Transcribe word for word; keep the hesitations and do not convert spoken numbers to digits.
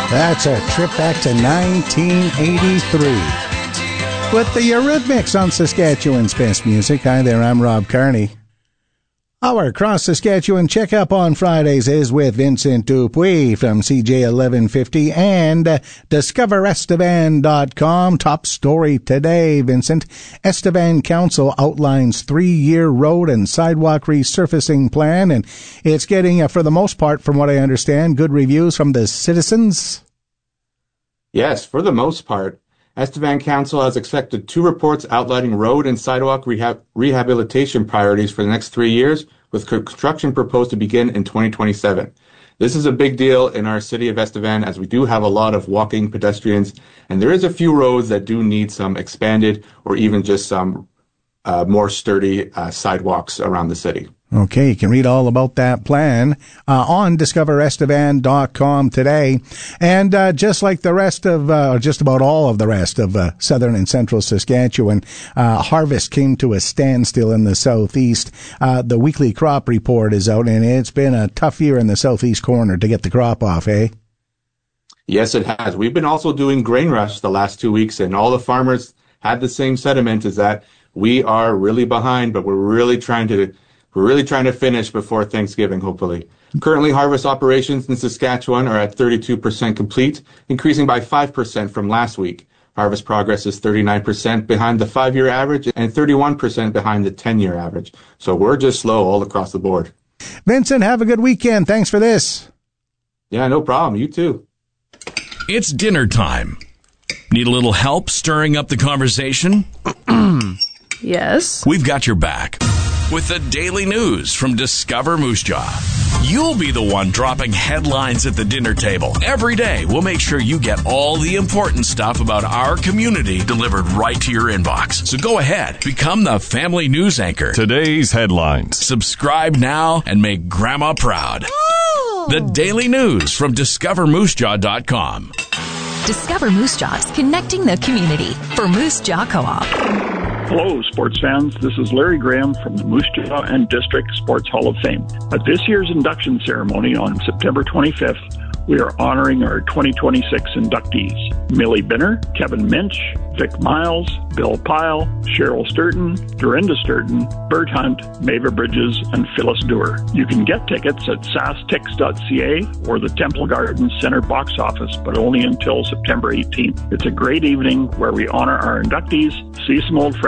That's a trip back to nineteen eighty-three. With the Eurythmics on Saskatchewan's Best Music. Hi there, I'm Rob Carney. Our Cross Saskatchewan checkup on Fridays is with Vincent Dupuis from C J eleven fifty and uh, discover estevan dot com. Top story today, Vincent. Estevan Council outlines three-year road and sidewalk resurfacing plan, and it's getting, uh, for the most part, from what I understand, good reviews from the citizens. Yes, for the most part. Estevan Council has accepted two reports outlining road and sidewalk rehab- rehabilitation priorities for the next three years, with construction proposed to begin in twenty twenty-seven. This is a big deal in our city of Estevan, as we do have a lot of walking pedestrians, and there is a few roads that do need some expanded or even just some uh, more sturdy uh, sidewalks around the city. Okay, you can read all about that plan uh, on discover estevan dot com today. And uh, just like the rest of, uh, or just about all of the rest of uh, southern and central Saskatchewan, uh, harvest came to a standstill in the southeast. Uh, the weekly crop report is out, and it's been a tough year in the southeast corner to get the crop off, eh? Yes, it has. We've been also doing grain rush the last two weeks, and all the farmers had the same sentiment, is that we are really behind, but we're really trying to We're really trying to finish before Thanksgiving, hopefully. Currently, harvest operations in Saskatchewan are at thirty-two percent complete, increasing by five percent from last week. Harvest progress is thirty-nine percent behind the five-year average and thirty-one percent behind the ten-year average. So we're just slow all across the board. Vincent, have a good weekend. Thanks for this. Yeah, no problem. You too. It's dinner time. Need a little help stirring up the conversation? Yes. We've got your back with the daily news from Discover Moose Jaw. You'll be the one dropping headlines at the dinner table. Every day, we'll make sure you get all the important stuff about our community delivered right to your inbox. So go ahead, become the family news anchor. Today's headlines. Subscribe now and make Grandma proud. Oh. The daily news from discover moose jaw dot com. Discover Moose Jaws, connecting the community for Moose Jaw Co-op. Hello, sports fans. This is Larry Graham from the Moose Jaw and District Sports Hall of Fame. At this year's induction ceremony on September twenty-fifth, we are honoring our twenty twenty-six inductees. Millie Binner, Kevin Minch, Vic Miles, Bill Pyle, Cheryl Sturton, Dorinda Sturton, Bert Hunt, Mava Bridges, and Phyllis Dewar. You can get tickets at sas tix dot c a or the Temple Gardens Center box office, but only until September eighteenth. It's a great evening where we honor our inductees, see some old friends,